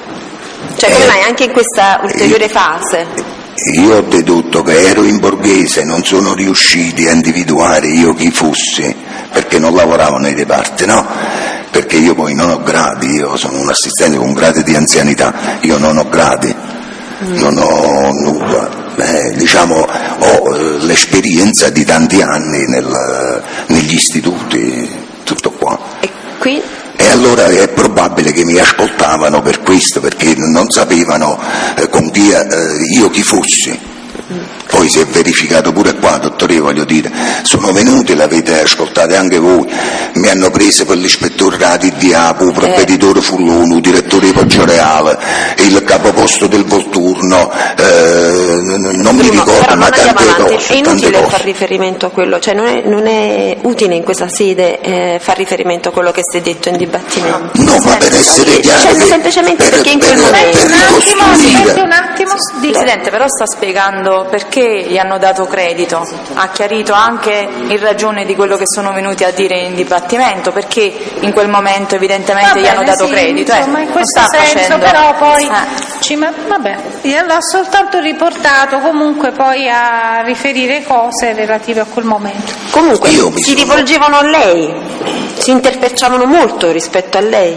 Cioè come Eh, mai anche in questa ulteriore fase? Io ho dedotto che ero in Borghese, non sono riusciti a individuare io chi fossi, perché non lavoravo nei reparti, no? Perché io poi non ho gradi, io sono un assistente con gradi di anzianità, io non ho gradi, non ho nulla. Eh, diciamo ho eh, l'esperienza di tanti anni nel, negli istituti, tutto qua. E qui? E allora è probabile che mi ascoltavano per questo, perché non sapevano eh, con chi eh, io chi fossi. Poi si è verificato pure qua, dottore, io voglio dire, sono venuti, l'avete ascoltate anche voi, mi hanno preso per l'ispettore della T D A, il provveditore Fullone, il direttore di Poggioreale, il capoposto del Volturno, eh, non mi Bruno, ricordo, però ma non andiamo tante avanti, cose, è inutile tante far cose. riferimento a quello, cioè non è, non è utile in questa sede eh, far riferimento a quello che si è detto in dibattimento. No, ma per essere chiaro, Cioè, semplicemente per, perché in quel per- momento- per Un attimo, aspetti ricostruire. un attimo. Dica. Presidente, però sta spiegando perché gli hanno dato credito, ha chiarito anche in ragione di quello che sono venuti a dire in dibattimento, perché in quel momento evidentemente Va gli hanno bene, dato sì, credito. eh. insomma, in Non questo sta senso, facendo- però poi Eh. ci ma- vabbè, io l'ho soltanto riportato comunque poi a riferire cose relative a quel momento. Comunque Io mi si sono- rivolgevano a lei, si interfacciavano molto rispetto a lei.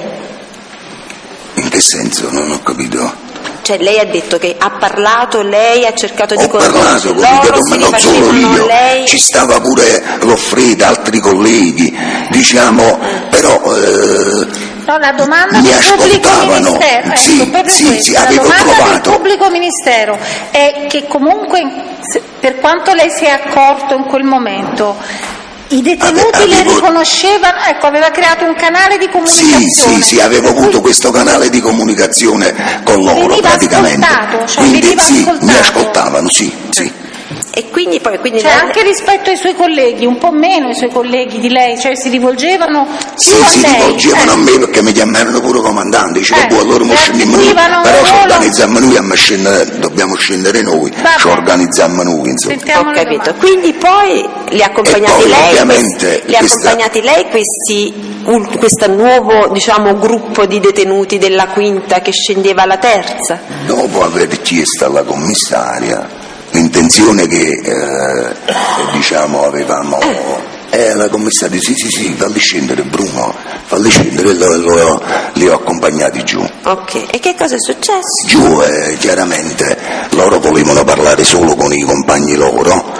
In che senso? Non ho capito. Cioè lei ha detto che ha parlato, lei ha cercato di Ho parlato convincere con i loro, ma si non solo rifacevano io, lei. ci stava pure Loffreda, altri colleghi, diciamo, però eh, No, la domanda mi del pubblico ascoltavano. ministero, ecco, Sì, proprio sì, questo, sì, la avevo domanda trovato. del pubblico ministero è che comunque se- per quanto lei si è accorto in quel momento i detenuti Ave- le avevo- riconoscevano, ecco, aveva creato un canale di Sì, comunicazione. sì, sì, avevo per cui avuto questo canale di comunicazione con loro Veniva praticamente. ascoltato, cioè Quindi veniva sì, mi ascoltato. ascoltavano, sì, sì. E quindi poi quindi Cioè non- anche rispetto ai suoi colleghi, un po' meno ai suoi colleghi di lei, cioè si rivolgevano più Sì, a si lei. rivolgevano eh. a me perché mi chiamarono pure comandante, diceva Eh, boh, allora mo le scendiamo noi, attribuivano però un ci ruolo- organizzammo noi, a me scendere- dobbiamo scendere noi, Vabbè. ci organizzammo noi, insomma. Sentiamo ho le capito. domande. Quindi poi li ha accompagnati E poi, lei, ovviamente, questi, li ha questa- accompagnati lei questi ul- questo nuovo diciamo gruppo di detenuti della quinta che scendeva alla terza. Dopo aver chiesto alla commissaria l'intenzione che eh, diciamo avevamo, eh, la commissaria sì sì sì falli scendere Bruno, falli scendere, lo, lo- li ho accompagnati giù. Ok, e che cosa è successo? Giù eh, chiaramente loro volevano parlare solo con i compagni loro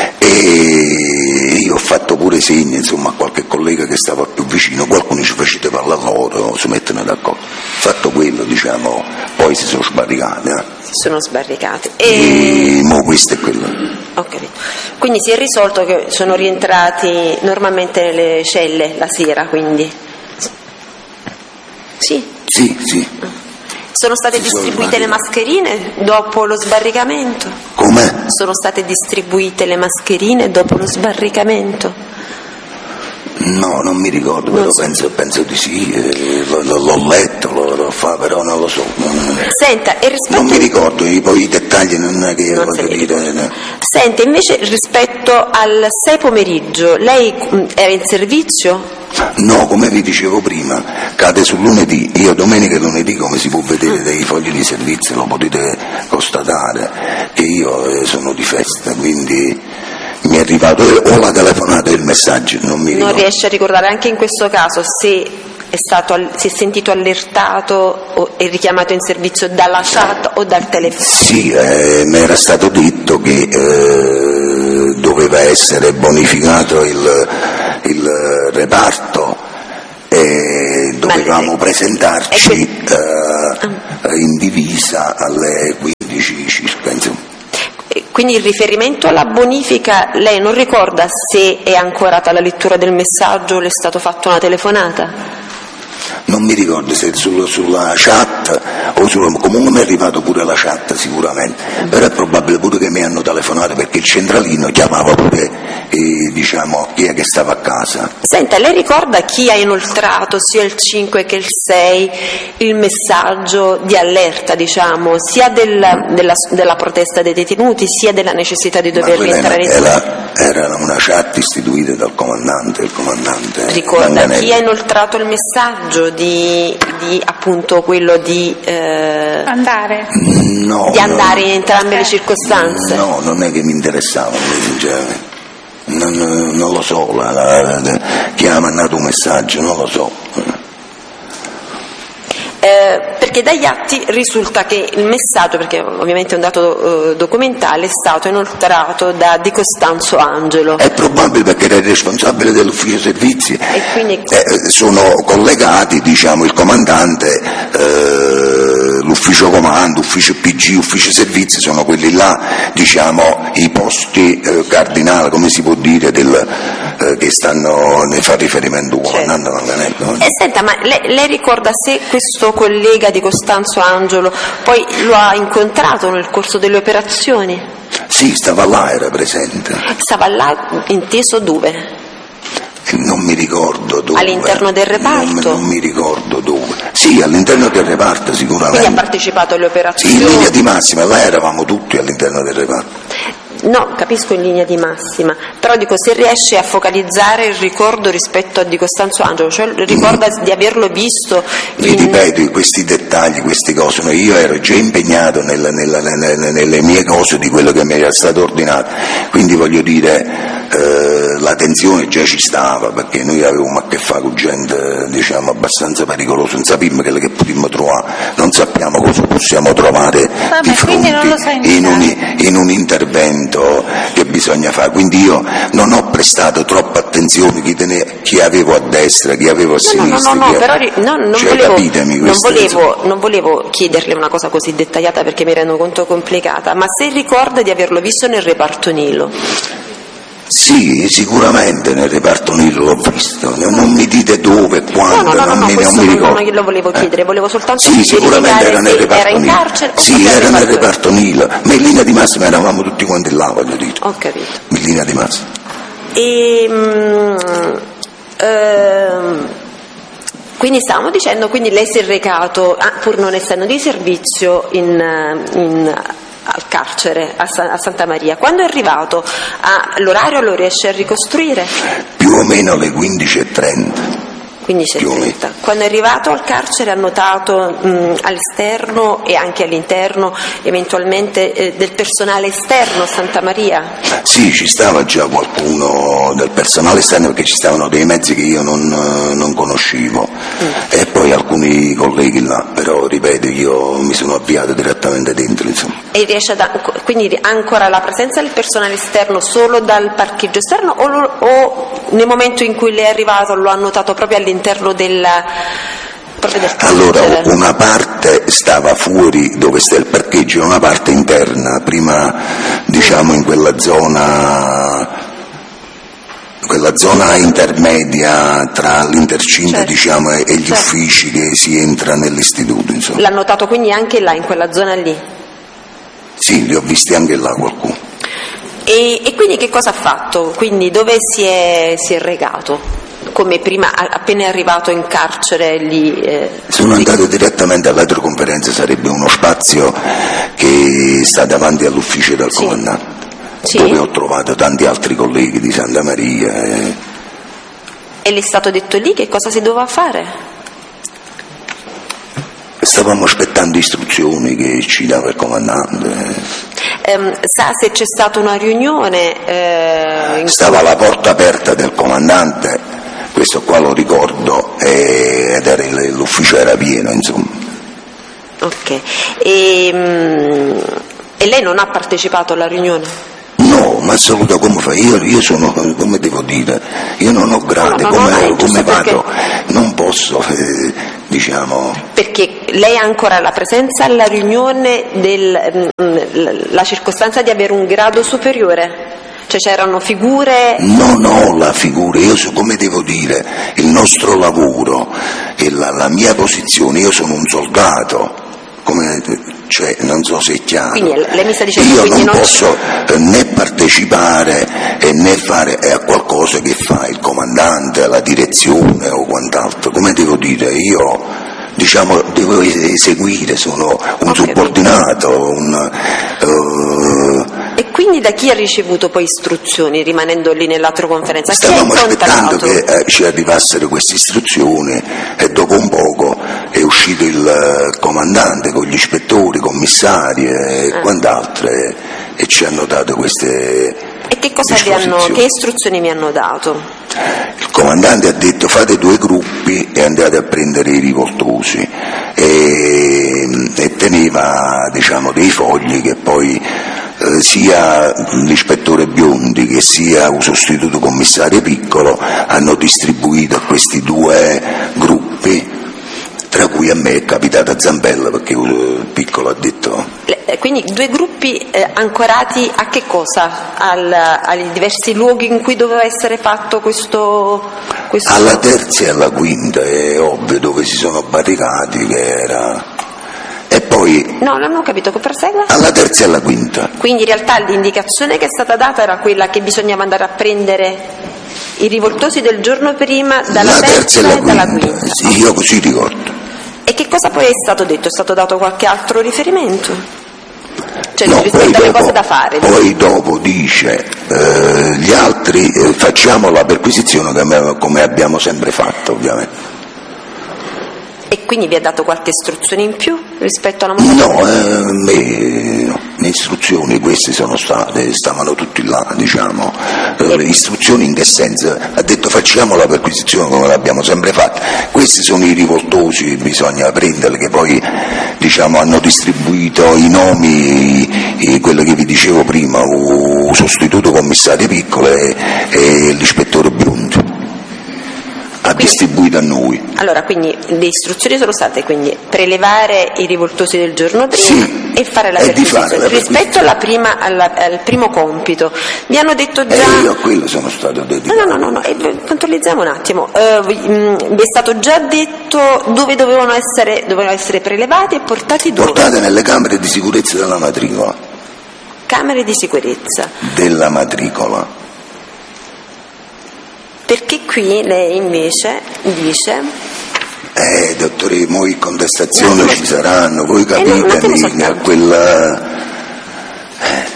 e io ho fatto pure segni insomma a qualche collega che stava più vicino, qualcuno ci faceva parlare loro, si mettono d'accordo, fatto quello diciamo, poi si sono sbarricati eh. Si sono sbarricati. E... E mo questo è quello. Ho capito. Quindi si è risolto che sono rientrati normalmente nelle celle la sera, quindi. Sì. Sì, sì. Sono state Si sono distribuite le mascherine dopo lo sbarricamento? Come? Sono state distribuite le mascherine dopo lo sbarricamento? No, non mi ricordo, Non però so. penso, penso di sì, eh, l'ho, l'ho letto, l'ho, l'ho fa, però non lo so. Non, Senta, e rispetto non mi ricordo, i- poi i dettagli non è che Non voglio se li dire. ricorda. no. Senta, invece rispetto al sei pomeriggio, lei mh, era in servizio? No, come vi dicevo prima, cade sul lunedì. Io domenica e lunedì, come si può vedere dai fogli di servizio, lo potete constatare, che io eh, sono di festa, quindi mi è arrivato o la telefonata o il messaggio, non mi ricordo. Non riesce a ricordare anche in questo caso se è stato, si è sentito allertato o è richiamato in servizio dalla chat o dal telefono? Sì, eh, mi era stato detto che eh, doveva essere bonificato il, il reparto e dovevamo Ma, presentarci que- eh, in divisa alle quindici circa, insomma. Quindi il riferimento alla bonifica, lei non ricorda se è ancorata alla lettura del messaggio o le è stato fatto una telefonata? Non mi ricordo se sul, sulla chat o sul, comunque mi è arrivato pure la chat sicuramente, però è probabile pure che mi hanno telefonato perché il centralino chiamava pure eh, diciamo chi è che stava a casa. Senta, lei ricorda chi ha inoltrato sia il cinque che il sei il messaggio di allerta, diciamo, sia del, della, della protesta dei detenuti sia della necessità di dover rientrare in era, era una chat istituita dal comandante, il comandante ricorda Manganelli. Chi ha inoltrato il messaggio di, di appunto quello di eh, andare no, di andare no, in entrambe le circostanze? No, non è che mi interessava, sinceramente. Non, non lo so, la, la, la, chi ha mandato un messaggio, non lo so. Eh, perché dagli atti risulta che il messaggio, perché ovviamente è un dato eh, documentale, è stato inoltrato da Di Costanzo Angelo. È probabile perché era il responsabile dell'ufficio servizi. E quindi... eh, sono collegati, diciamo, il comandante, eh, l'ufficio comando, ufficio P G, ufficio servizi, sono quelli là, diciamo, i posti eh, cardinali, come si può dire, del, eh, che stanno, ne fa riferimento il comandante Manganelli. No? Eh, senta, ma lei, lei ricorda se questo collega di Costanzo Angelo poi lo ha incontrato nel corso delle operazioni? Sì, stava là, era presente. Stava là, inteso dove? Non mi ricordo dove. All'interno del reparto? Non, non mi ricordo dove. Sì, all'interno del reparto sicuramente. Quindi ha partecipato alle operazioni? Sì, in linea di massima, là eravamo tutti all'interno del reparto. No, capisco in linea di massima, però dico se riesce a focalizzare il ricordo rispetto a Di Costanzo Angelo, cioè ricorda mm. di averlo visto in... Vi ripeto, questi dettagli, queste cose, no, io ero già impegnato nella, nella, nella, nelle mie cose di quello che mi era stato ordinato, quindi voglio dire eh, la tensione già ci stava perché noi avevamo a che fare con gente, diciamo, abbastanza pericolosa, non sappiamo quello che potremmo trovare, non sappiamo cosa possiamo trovare Vabbè, di fronte in un, in un intervento che bisogna fare, quindi io non ho prestato troppa attenzione chi, tene, chi avevo a destra, chi avevo a sinistra. No, no, no, no, però no, non, cioè, volevo, capitemi non, volevo, non volevo chiederle una cosa così dettagliata perché mi rendo conto complicata, ma se ricorda di averlo visto nel reparto Nilo? Sì, sicuramente nel reparto Nilo l'ho visto, non mi dite dove, quando, no, no, no, non, no, mi, questo non mi ricordo. Non glielo volevo chiedere, eh. volevo soltanto sì, sicuramente era nel reparto era in Nilo. carcere sì, era nel reparto Nilo, ma in linea di massima eravamo tutti quanti là, voglio dire. Ho capito. In linea di massima. E, mm, ehm, quindi stavamo dicendo, quindi lei si è recato, ah, pur non essendo di servizio, in... in al carcere a, Sa- a Santa Maria. Quando è arrivato, ah, l'orario lo riesce a ricostruire? Più o meno alle quindici e trenta. quindici e trenta. Quando è arrivato al carcere ha notato mh, all'esterno e anche all'interno eventualmente eh, del personale esterno a Santa Maria? Sì, ci stava già qualcuno del personale esterno perché ci stavano dei mezzi che io non, non conoscevo mm. e poi alcuni colleghi là, però ripeto io mi sono avviato direttamente dentro, insomma. E riesce ad, quindi ancora la presenza del personale esterno solo dal parcheggio esterno o, lo, o nel momento in cui lei è arrivato lo ha notato proprio all'interno del, proprio del allora una parte stava fuori dove sta il parcheggio e una parte interna, prima diciamo in quella zona quella zona intermedia tra l'intercinta certo. diciamo, e gli certo. uffici che si entra nell'istituto, insomma. L'ha notato quindi anche là, in quella zona lì? Sì, li ho visti anche là qualcuno. E, e quindi che cosa ha fatto? Quindi dove si è, si è recato? Come prima, appena è arrivato in carcere lì? Eh, Sono andato direttamente all'elettroconferenza, sarebbe uno spazio che sta davanti all'ufficio del sì. comandante, sì. dove ho trovato tanti altri colleghi di Santa Maria. E... E le è stato detto lì che cosa si doveva fare? Stavamo aspettando istruzioni che ci dava il comandante. Um, sa se c'è stata una riunione? Eh, in Stava la porta aperta del comandante, questo qua lo ricordo, e, ed era, l'ufficio era pieno, insomma. Ok. E, um, e lei non ha partecipato alla riunione? No, ma assoluto, come fai? Io, io sono, come devo dire, io non ho grade, no, no, come, no, come vado, perché... non posso, eh, diciamo... Perché lei ha ancora la presenza alla riunione della circostanza di avere un grado superiore? Cioè c'erano figure... No, no, la figura, io so, come devo dire, il nostro lavoro e la, la mia posizione, io sono un soldato, come, cioè non so se è chiaro. Quindi lei mi sta dicendo, io quindi non non posso eh, né partecipare e né fare a qualcosa che fa il comandante, la direzione o quant'altro, come devo dire, io... diciamo devo eseguire, sono un okay, subordinato, un, uh... E quindi da chi ha ricevuto poi istruzioni rimanendo lì nell'altra conferenza? Stavamo aspettando che eh, ci arrivassero queste istruzioni e dopo un poco è uscito il uh, comandante con gli ispettori, commissari e ah. quant'altro e, e ci hanno dato queste E che cosa vi hanno, che istruzioni mi hanno dato? Il comandante ha detto fate due gruppi e andate a prendere i rivoltosi e, e teneva, diciamo, dei fogli che poi eh, sia l'ispettore Biondi che sia un sostituto commissario Piccolo hanno distribuito a questi due gruppi, tra cui a me è capitata Zambella perché il Piccolo ha detto... Quindi due gruppi eh, ancorati a che cosa? Al, ai diversi luoghi in cui doveva essere fatto questo, questo... Alla terza e alla quinta, è ovvio, dove si sono barricati, che era... E poi... No, non ho capito, che prosegua? Alla terza e alla quinta. Quindi in realtà l'indicazione che è stata data era quella che bisognava andare a prendere i rivoltosi del giorno prima dalla terza, terza e, la e dalla quinta. Sì, io così ricordo. E che cosa poi è stato detto? È stato dato qualche altro riferimento? Cioè no, rispetto alle dopo, cose da fare? Poi dopo dice eh, gli altri eh, facciamo la perquisizione come, come abbiamo sempre fatto, ovviamente. E quindi vi ha dato qualche istruzione in più rispetto alla modalità? No, eh, me, no, le istruzioni queste sono state, stavano tutti là, diciamo. Eh, le istruzioni in che senso? Ha detto facciamo la perquisizione come l'abbiamo sempre fatta. Questi sono i rivoltosi, bisogna prenderli, che poi, diciamo, hanno distribuito i nomi, i, quello che vi dicevo prima, il sostituto commissario Piccolo e, e l'ispettore Biondi. Ha quindi, distribuito a noi. Allora, quindi le istruzioni sono state quindi prelevare i rivoltosi del giorno prima sì, e fare la perquisizione. Rispetto alla prima, alla, al primo compito, vi hanno detto già... E io a quello sono stato dedicato. No, no, no, no, no. Controlliamo un attimo. Uh, vi, mh, vi è stato già detto dove dovevano essere, dovevano essere prelevati e portati dove? Portate nelle camere di sicurezza della matricola. Camere di sicurezza? Della matricola. Perché qui lei invece dice... Eh, dottore, poi contestazioni no, ci saranno, voi capite, eh, no, a quella... Eh.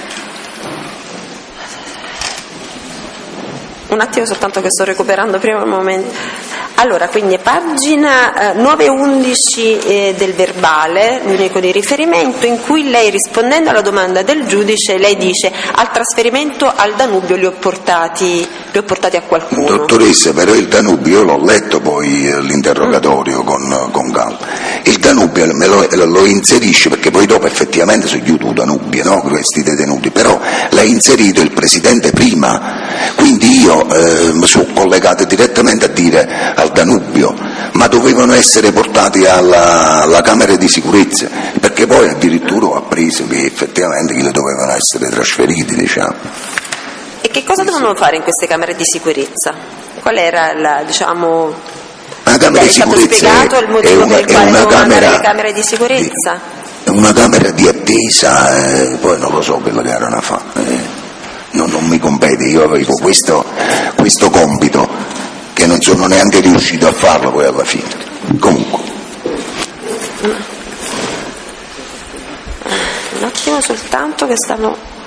Un attimo soltanto che sto recuperando prima un momento. Allora, quindi pagina eh, nove e undici eh, del verbale, l'unico di riferimento, in cui lei, rispondendo alla domanda del giudice, lei dice al trasferimento al Danubio li ho portati, li ho portati a qualcuno. Dottoressa, però il Danubio, io l'ho letto poi eh, l'interrogatorio mm. con, con calma, il Danubio me lo, lo inserisce, perché poi dopo effettivamente sono chiuso Danubio, no? Questi detenuti, però l'ha inserito il Presidente prima, quindi io eh, mi sono collegato direttamente a dire al Danubio, ma dovevano essere portati alla, alla Camera di sicurezza, perché poi addirittura ho appreso che effettivamente che dovevano essere trasferiti, diciamo. E che cosa dovevano fare in queste camere di sicurezza? Qual era la, diciamo... La camera di sicurezza è spiegato il motivo una, per il quale dovevano andare alle camere di di, sicurezza? È una camera di attesa, eh, poi non lo so quello che erano a fare, eh, non, non mi compete, io avevo questo, questo compito che non sono neanche riuscito a farlo poi alla fine. Comunque. Un attimo soltanto che stanno...